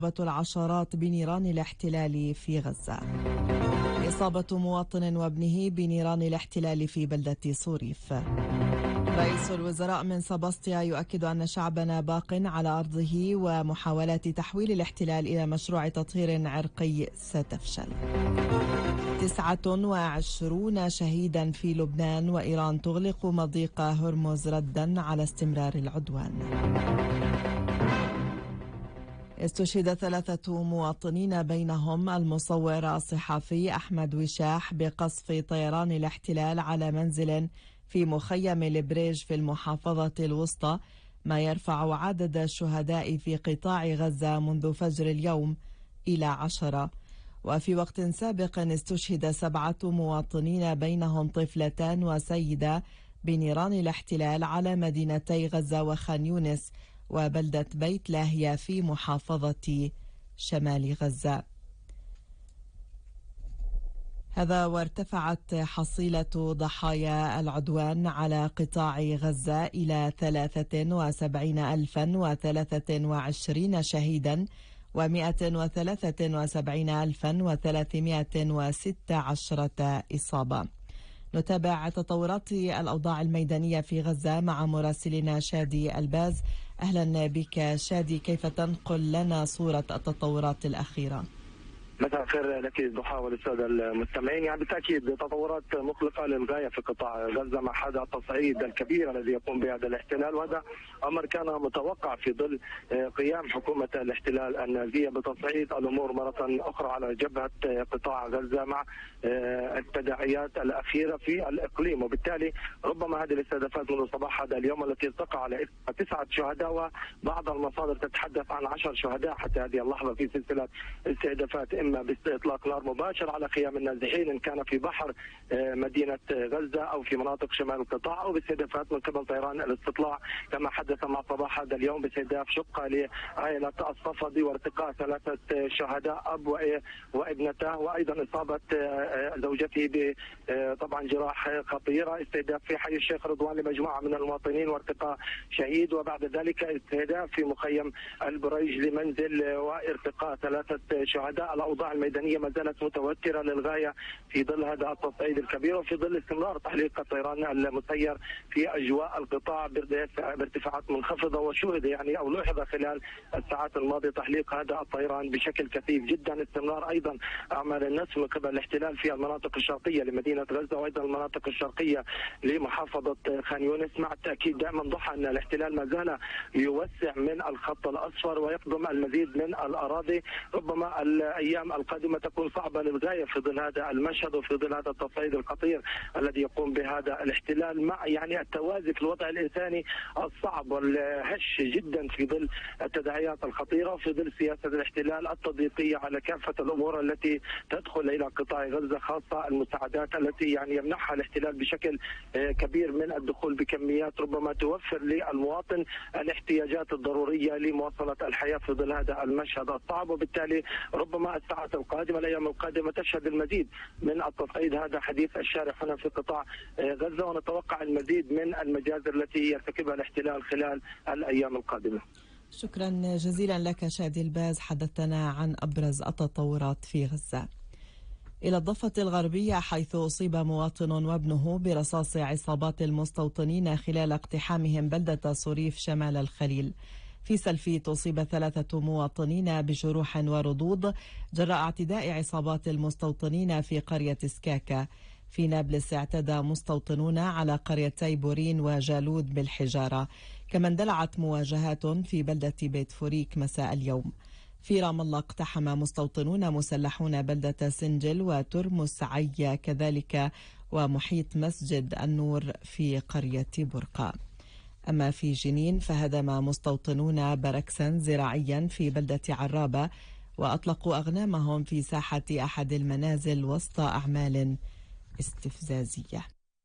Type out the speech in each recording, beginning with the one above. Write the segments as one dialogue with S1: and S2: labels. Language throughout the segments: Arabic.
S1: العشرات بنيران الاحتلال في غزة. إصابة مواطن وابنه بنيران الاحتلال في بلدة صوريف. رئيس الوزراء من سباسطيا يؤكد أن شعبنا باق على أرضه ومحاولات تحويل الاحتلال إلى مشروع تطهير عرقي ستفشل. 29 شهيدا في لبنان، وإيران تغلق مضيق هرمز ردا على استمرار العدوان. استشهد 3 مواطنين بينهم المصور الصحفي أحمد وشاح بقصف طيران الاحتلال على منزل في مخيم البريج في المحافظة الوسطى، ما يرفع عدد الشهداء في قطاع غزة منذ فجر اليوم إلى 10. وفي وقت سابق استشهد 7 مواطنين بينهم طفلتان وسيدة بنيران الاحتلال على مدينتي غزة وخان يونس وبلدة بيت لاهيا في محافظة شمال غزة. هذا وارتفعت حصيلة ضحايا العدوان على قطاع غزة إلى 73,023 شهيدا و173,316 إصابة. نتابع تطورات الأوضاع الميدانية في غزة مع مراسلنا شادي الباز. أهلا بك شادي، كيف تنقل لنا صورة التطورات الأخيرة؟
S2: مساء الخير لك ضحى وللساده المستمعين. يعني بالتاكيد تطورات مقلقه للغايه في قطاع غزه مع هذا التصعيد الكبير الذي يقوم به هذا الاحتلال، وهذا امر كان متوقع في ظل قيام حكومه الاحتلال النازيه بتصعيد الامور مره اخرى على جبهه قطاع غزه مع التداعيات الاخيره في الاقليم، وبالتالي ربما هذه الاستهدافات منذ صباح هذا اليوم التي تقع على 9 شهداء، وبعض المصادر تتحدث عن 10 شهداء حتى هذه اللحظه في سلسله استهدافات، اما باطلاق نار مباشر على خيام النازحين ان كان في بحر مدينه غزه او في مناطق شمال القطاع، او باستهدافات من قبل طيران الاستطلاع كما حدث مع صباح هذا اليوم باستهداف شقه لعائله الصفدي وارتقاء 3 شهداء اب وابنته، وايضا اصابه زوجته طبعا جراح خطيره، استهداف في حي الشيخ رضوان لمجموعه من المواطنين وارتقاء شهيد، وبعد ذلك استهداف في مخيم البريج لمنزل وارتقاء 3 شهداء. الاوضاع الميدانيه ما زالت متوتره للغايه في ظل هذا التصعيد الكبير، وفي ظل استمرار تحليق الطيران المسير في اجواء القطاع بارتفاعات منخفضه، وشهد يعني او لوحظ خلال الساعات الماضيه تحليق هذا الطيران بشكل كثيف جدا. استمرار ايضا اعمال النسف من قبل الاحتلال في المناطق الشرقيه لمدينه غزه، وايضا المناطق الشرقيه لمحافظه خان يونس، مع التاكيد دائما ضحى ان الاحتلال ما زال يوسع من الخط الاصفر ويقدم المزيد من الاراضي. ربما الايام القادمه تكون صعبه للغايه في ظل هذا المشهد وفي ظل هذا التصعيد الخطير الذي يقوم بهذا الاحتلال، مع يعني التوازي في الوضع الانساني الصعب والهش جدا في ظل التداعيات الخطيره وفي ظل سياسه الاحتلال التضييقيه على كافه الامور التي تدخل الى قطاع غزه، خاصه المساعدات التي يعني يمنحها الاحتلال بشكل كبير من الدخول بكميات ربما توفر للمواطن الاحتياجات الضروريه لمواصله الحياه في ظل هذا المشهد الصعب. وبالتالي ربما الساعات القادمه الايام القادمه تشهد المزيد من التصعيد، هذا حديث الشارع هنا في قطاع غزه، ونتوقع المزيد من المجازر التي يرتكبها الاحتلال خلال الايام القادمه.
S1: شكرا جزيلا لك شادي الباز، حدثنا عن ابرز التطورات في غزه. إلى الضفة الغربية حيث أصيب مواطن وابنه برصاص عصابات المستوطنين خلال اقتحامهم بلدة صوريف شمال الخليل. في سلفيت أصيب 3 مواطنين بجروح وردود جراء اعتداء عصابات المستوطنين في قرية سكاكا. في نابلس اعتدى مستوطنون على قريتي بورين وجالود بالحجارة، كما اندلعت مواجهات في بلدة بيت فوريك مساء اليوم. في رام الله اقتحم مستوطنون مسلحون بلدة سنجل وترمس عي كذلك ومحيط مسجد النور في قرية برقة. أما في جنين فهدم مستوطنون بركسا زراعيا في بلدة عرابة وأطلقوا أغنامهم في ساحة أحد المنازل وسط أعمال استفزازية.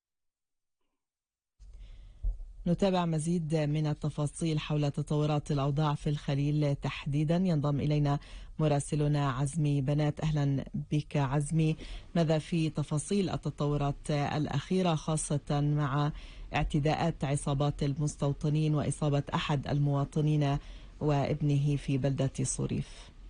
S1: نتابع مزيد من التفاصيل حول تطورات الأوضاع في الخليل تحديدا. ينضم إلينا مراسلنا عزمي بنات. أهلا بك عزمي، ماذا في تفاصيل التطورات الأخيرة خاصة مع اعتداءات عصابات المستوطنين وإصابة أحد المواطنين وابنه في بلدة صوريف؟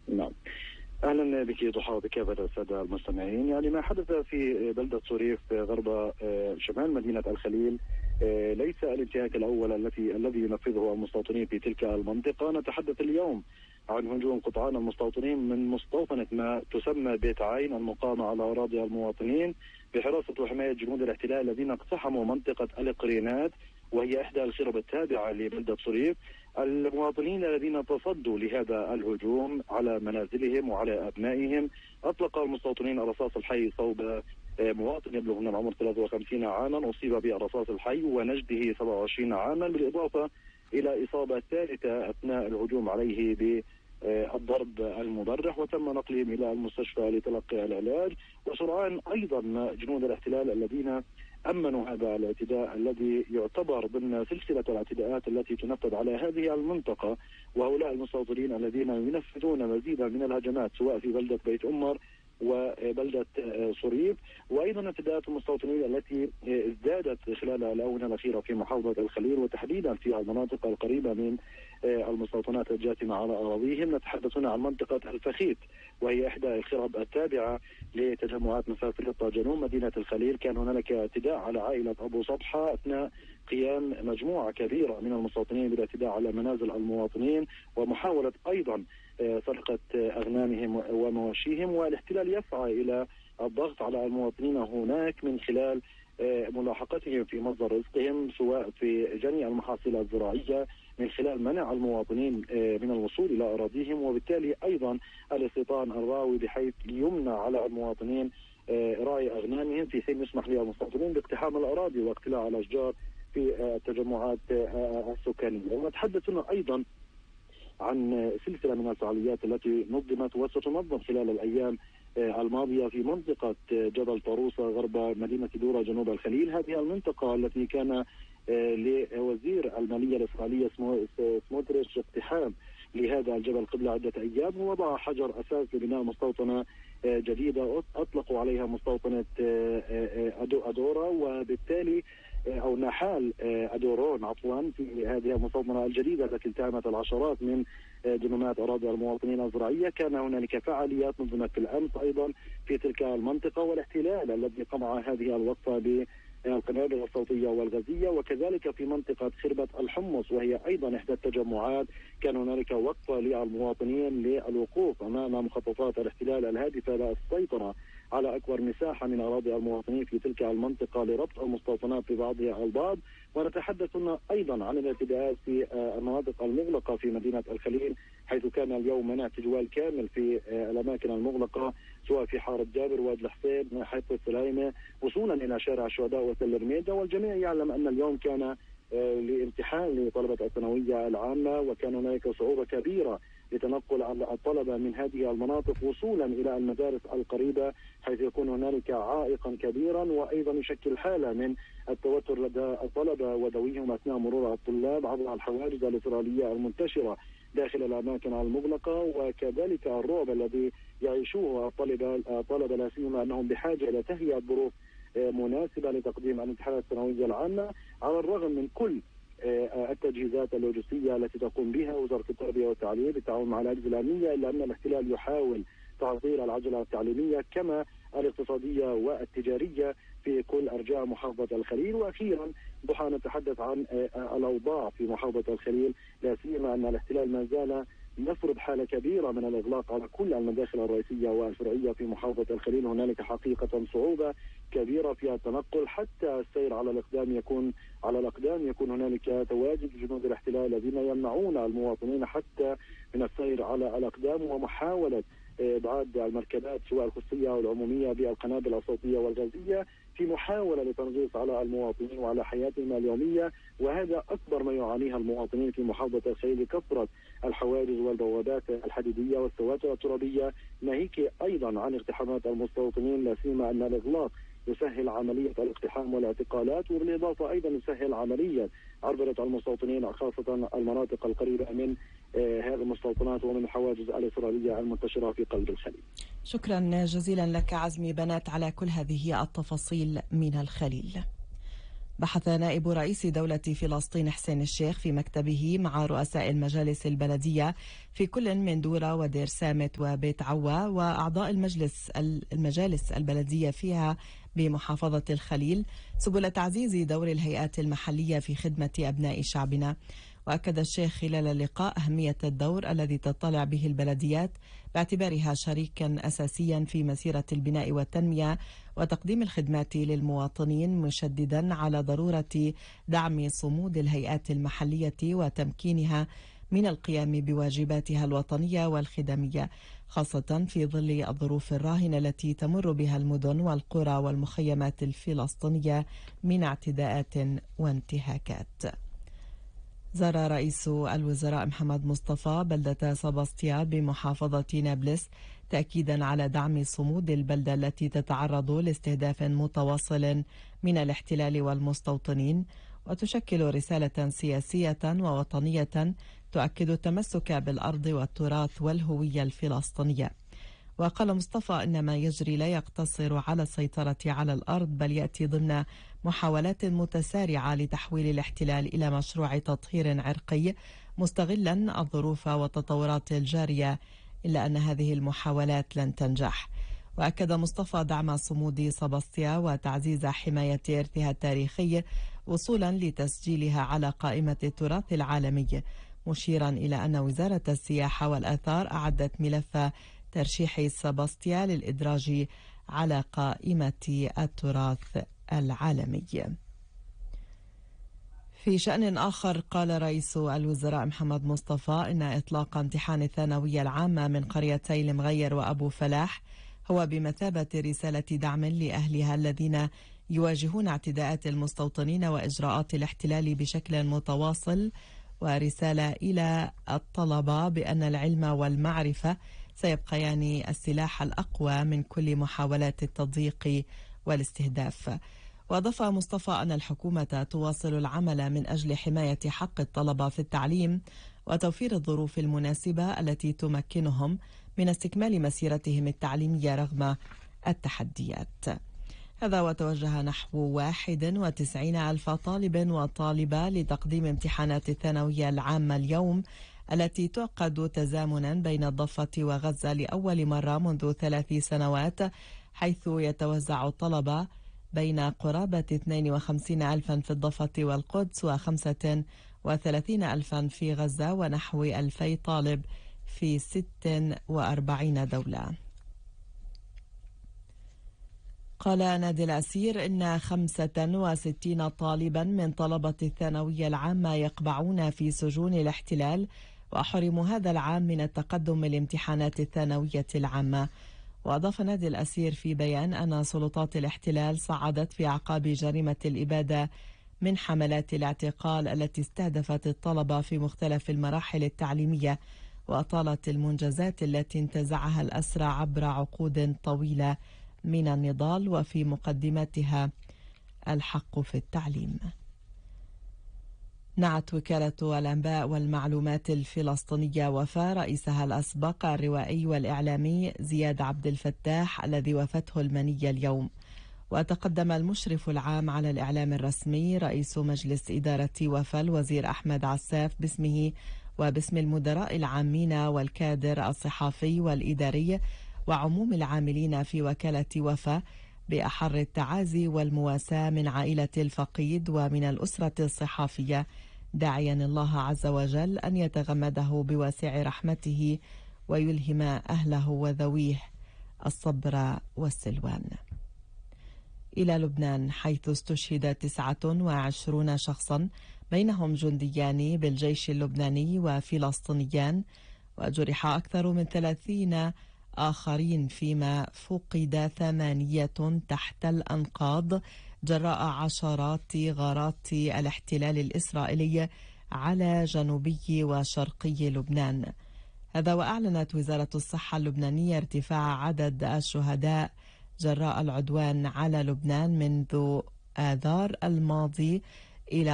S3: نعم. اهلا بك ضحى وبكافه الساده المستمعين. يعني ما حدث في بلده صريف غرب شمال مدينه الخليل ليس الانتهاك الاول الذي ينفذه المستوطنين في تلك المنطقه. نتحدث اليوم عن هجوم قطعان المستوطنين من مستوطنه ما تسمى بيت عين المقامه على اراضي المواطنين بحراسه وحمايه جنود الاحتلال الذين اقتحموا منطقه القرينات، وهي احدى الخرب التابعه لبلده صريف. المواطنين الذين تصدوا لهذا الهجوم على منازلهم وعلى أبنائهم أطلق المستوطنين الرصاص الحي صوب مواطن يبلغ من العمر 53 عاما أصيب بالرصاص الحي ونجده 27 عاما، بالإضافة إلى إصابة ثالثة أثناء الهجوم عليه بالضرب المبرح، وتم نقلهم إلى المستشفى لتلقي العلاج. وسرعان أيضا جنود الاحتلال الذين أمنوا هذا الاعتداء الذي يعتبر ضمن سلسلة الاعتداءات التي تنفذ على هذه المنطقة، وهؤلاء المستوطنين الذين ينفذون مزيدا من الهجمات سواء في بلدة بيت أمر وبلدة صريف، وأيضا اعتداءات المستوطنين التي ازدادت خلال الآونة الأخيرة في محافظة الخليل وتحديدا في المناطق القريبة من المستوطنات الجاثمة على أراضيهم. نتحدث هنا عن منطقة الفخيت، وهي إحدى الخرب التابعة لتجمعات مسافرة جنوب مدينة الخليل. كان هناك اعتداء على عائلة أبو صبحة أثناء قيام مجموعة كبيرة من المستوطنين بالاعتداء على منازل المواطنين ومحاولة أيضا سرقة أغنامهم ومواشيهم، والاحتلال يسعى إلى الضغط على المواطنين هناك من خلال ملاحقتهم في مصدر رزقهم سواء في جني المحاصيل الزراعية من خلال منع المواطنين من الوصول إلى أراضيهم، وبالتالي أيضا الاستيطان الراوي بحيث يمنع على المواطنين راعي أغنامهم في حين يسمح للمستوطنين باقتحام الأراضي واقتلاع الأشجار في التجمعات السكانية. ونتحدث هنا أيضا عن سلسلة من الفعاليات التي نظمت وستنظم خلال الأيام الماضية في منطقة جبل طاروسة غرب مدينة دورة جنوب الخليل. هذه المنطقة التي كان لوزير المالية الإسرائيلي سموتريتش اقتحام لهذا الجبل قبل عدة أيام، ووضع حجر أساس لبناء مستوطنة جديدة أطلقوا عليها مستوطنة أدورا، وبالتالي أو نحال أدورون عفوا في هذه المستوطنة الجديدة التي التهمت العشرات من جنومات أراضي المواطنين الزراعية. كان هنالك فعاليات نظمت في الأمس أيضا في تلك المنطقة، والاحتلال الذي قمع هذه الوقفة بالقنابل الصوتية والغازية، وكذلك في منطقة خربة الحمص وهي أيضا إحدى التجمعات كان هنالك وقفة للمواطنين للوقوف أمام مخططات الاحتلال الهادفة للسيطرة على أكبر مساحة من أراضي المواطنين في تلك المنطقة لربط المستوطنات ببعضها البعض. ونتحدث أيضا عن الاعتداءات في المناطق المغلقة في مدينة الخليل، حيث كان اليوم منع تجوال كامل في الأماكن المغلقة سواء في حارة جابر واد الحسين حيث السلايمة وصولا إلى شارع الشهداء وتل رميدة. والجميع يعلم أن اليوم كان لامتحان لطلبة الثانوية العامة، وكان هناك صعوبة كبيرة لتنقل الطلبة من هذه المناطق وصولا إلى المدارس القريبة، حيث يكون هنالك عائقا كبيرا وأيضا يشكل حالة من التوتر لدى الطلبة وذويهم أثناء مرور الطلاب عبر الحواجز الإسرائيلية المنتشرة داخل الأماكن المغلقة، وكذلك الرعب الذي يعيشوه الطلبة لا سيما أنهم بحاجة إلى تهيئة ظروف مناسبة لتقديم الامتحانات الثانوية العامة، على الرغم من كل التجهيزات اللوجستية التي تقوم بها وزارة التربية والتعليم بالتعاون مع الأجهزة الأمنية، إلا أن الاحتلال يحاول تعطيل العجلة التعليمية كما الاقتصادية والتجارية في كل أرجاء محافظة الخليل. وأخيرا ضحى نتحدث عن الأوضاع في محافظة الخليل، لا سيما أن الاحتلال ما زال يفرض حالة كبيرة من الإغلاق على كل المداخل الرئيسية والفرعية في محافظة الخليل. هنالك حقيقة صعوبة كبيرة في التنقل، حتى السير على الأقدام يكون هنالك تواجد جنود الاحتلال الذين يمنعون المواطنين حتى من السير على الأقدام، ومحاولة إبعاد المركبات سواء الخصوصية أو العمومية بالقنابل الصوتية والغازية في محاولة لتنغيص على المواطنين وعلى حياتهم اليومية. وهذا أكبر ما يعانيها المواطنين في محافظة الخليل، كثرة الحواجز والبوابات الحديدية والسواتر الترابية، ناهيك أيضا عن اقتحامات المستوطنين، لا سيما أن الإغلاق يسهل عملية الاقتحام والاعتقالات، وبالإضافة أيضا يسهل عملية عربلة المستوطنين خاصة المناطق القريبة من هذه المستوطنات ومن الحواجز الإسرائيلية المنتشرة في قلب الخليل.
S1: شكرا جزيلا لك عزمي بنات على كل هذه التفاصيل من الخليل. بحث نائب رئيس دولة فلسطين حسين الشيخ في مكتبه مع رؤساء المجالس البلدية في كل من دورة ودير سامت وبيت عوا وأعضاء المجالس البلدية فيها بمحافظة الخليل سبل تعزيز دور الهيئات المحلية في خدمة أبناء شعبنا. وأكد الشيخ خلال اللقاء أهمية الدور الذي تطلع به البلديات باعتبارها شريكا أساسيا في مسيرة البناء والتنمية وتقديم الخدمات للمواطنين، مشددا على ضرورة دعم صمود الهيئات المحلية وتمكينها من القيام بواجباتها الوطنية والخدمية، خاصة في ظل الظروف الراهنة التي تمر بها المدن والقرى والمخيمات الفلسطينية من اعتداءات وانتهاكات. زار رئيس الوزراء محمد مصطفى بلدة سباستيا بمحافظة نابلس تأكيدا على دعم صمود البلدة التي تتعرض لاستهداف متواصل من الاحتلال والمستوطنين، وتشكل رسالة سياسية ووطنية تؤكد التمسك بالأرض والتراث والهوية الفلسطينية. وقال مصطفى إن ما يجري لا يقتصر على السيطرة على الأرض، بل يأتي ضمن محاولات متسارعة لتحويل الاحتلال إلى مشروع تطهير عرقي مستغلا الظروف والتطورات الجارية، إلا أن هذه المحاولات لن تنجح. وأكد مصطفى دعم صمود سباستيا وتعزيز حماية إرثها التاريخي وصولا لتسجيلها على قائمة التراث العالمي، مشيرا إلى أن وزارة السياحة والآثار أعدت ملف ترشيح سباستيا للإدراج على قائمة التراث العالمي. في شأن آخر، قال رئيس الوزراء محمد مصطفى إن إطلاق امتحان الثانوية العامة من قريتي المغير وأبو فلاح هو بمثابة رسالة دعم لأهلها الذين يواجهون اعتداءات المستوطنين وإجراءات الاحتلال بشكل متواصل، ورسالة إلى الطلبة بأن العلم والمعرفة سيبقيان السلاح الأقوى من كل محاولات التضييق والاستهداف. وأضاف مصطفى أن الحكومة تواصل العمل من أجل حماية حق الطلبة في التعليم وتوفير الظروف المناسبة التي تمكنهم من استكمال مسيرتهم التعليمية رغم التحديات. هذا وتوجه نحو 91,000 طالب وطالبة لتقديم امتحانات الثانوية العامة اليوم، التي تعقد تزامنا بين الضفة وغزة لأول مرة منذ 3 سنوات، حيث يتوزع الطلبة بين قرابة 52,000 في الضفة والقدس و35,000 في غزة ونحو 2,000 طالب في 46 دولة. قال نادي الأسير إن 65 طالبا من طلبة الثانوية العامة يقبعون في سجون الاحتلال وحرموا هذا العام من التقدم الامتحانات الثانوية العامة. وأضاف نادي الأسير في بيان أن سلطات الاحتلال صعدت في أعقاب جريمة الإبادة من حملات الاعتقال التي استهدفت الطلبة في مختلف المراحل التعليمية، وأطالت المنجزات التي انتزعها الأسرى عبر عقود طويلة من النضال، وفي مقدمتها الحق في التعليم. نعت وكالة الأنباء والمعلومات الفلسطينية وفاء رئيسها الأسبق الروائي والإعلامي زياد عبد الفتاح الذي وفته المنية اليوم. وتقدم المشرف العام على الإعلام الرسمي رئيس مجلس إدارة وفاء الوزير أحمد عساف باسمه وباسم المدراء العامين والكادر الصحافي والإداري وعموم العاملين في وكالة وفاء بأحر التعازي والمواساة من عائلة الفقيد ومن الأسرة الصحافية، داعيا الله عز وجل أن يتغمده بواسع رحمته ويلهم أهله وذويه الصبر والسلوان. إلى لبنان، حيث استشهد 29 شخصا بينهم جنديان بالجيش اللبناني وفلسطينيان، وجرح أكثر من 30 آخرين، فيما فقد 8 تحت الأنقاض جراء عشرات غارات الاحتلال الإسرائيلي على جنوبي وشرقي لبنان. هذا وأعلنت وزارة الصحة اللبنانية ارتفاع عدد الشهداء جراء العدوان على لبنان منذ آذار الماضي إلى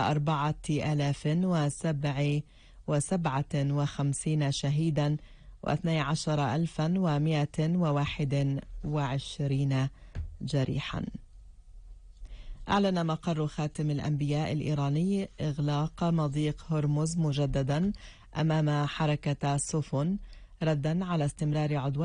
S1: 4,057 شهيدا و12,121 جريحا. أعلن مقر خاتم الأنبياء الإيراني إغلاق مضيق هرمز مجددا أمام حركة السفن ردا على استمرار عدوان